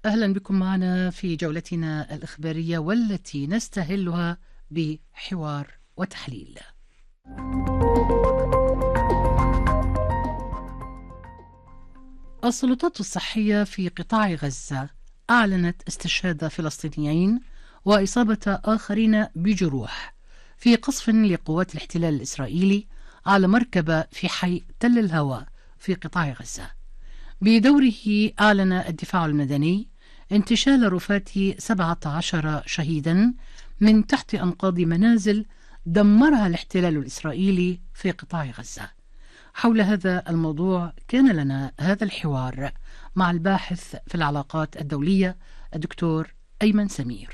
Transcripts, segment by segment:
أهلا بكم معنا في جولتنا الإخبارية والتي نستهلها بحوار وتحليل. السلطات الصحية في قطاع غزة أعلنت استشهاد فلسطينيين وإصابة آخرين بجروح في قصف لقوات الاحتلال الإسرائيلي على مركبة في حي تل الهوى في قطاع غزة. بدوره أعلن الدفاع المدني انتشال رفات 17 شهيدا من تحت أنقاض منازل دمرها الاحتلال الإسرائيلي في قطاع غزة. حول هذا الموضوع كان لنا هذا الحوار مع الباحث في العلاقات الدولية الدكتور أيمن سمير.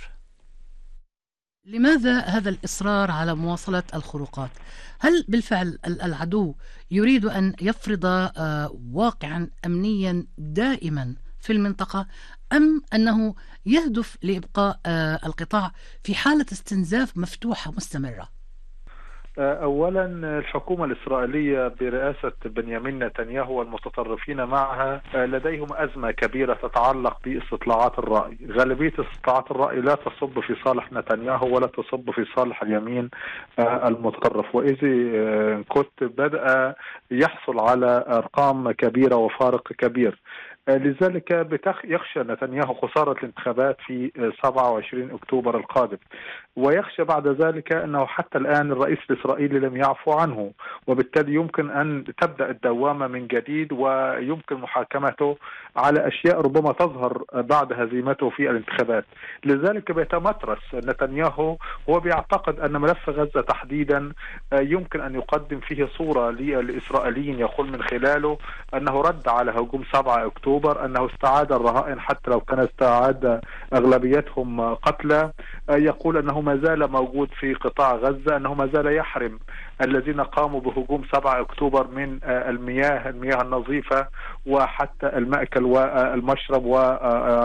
لماذا هذا الإصرار على مواصلة الخروقات؟ هل بالفعل العدو يريد أن يفرض واقعا أمنيا دائما في المنطقة، أم أنه يهدف لإبقاء القطاع في حالة استنزاف مفتوحة مستمرة؟ أولا، الحكومة الإسرائيلية برئاسة بنيامين نتنياهو والمتطرفين معها لديهم أزمة كبيرة تتعلق باستطلاعات الرأي. غالبية استطلاعات الرأي لا تصب في صالح نتنياهو ولا تصب في صالح اليمين المتطرف، وإذا كنت بدأ يحصل على أرقام كبيرة وفارق كبير. لذلك يخشى نتنياهو خسارة الانتخابات في 27 أكتوبر القادم، ويخشى بعد ذلك أنه حتى الآن الرئيس الإسرائيلي لم يعفو عنه، وبالتالي يمكن أن تبدأ الدوامة من جديد، ويمكن محاكمته على أشياء ربما تظهر بعد هزيمته في الانتخابات. لذلك بيتمترس نتنياهو، هو بيعتقد أن ملف غزة تحديدا يمكن أن يقدم فيه صورة للإسرائيليين يقول من خلاله أنه رد على هجوم 7 أكتوبر، أنه استعاد الرهائن حتى لو كان استعاد أغلبيتهم قتلى، يقول أنه ما زال موجود في قطاع غزة، أنه ما زال يحرم الذين قاموا بهجوم 7 أكتوبر من المياه النظيفة وحتى المأكل والمشرب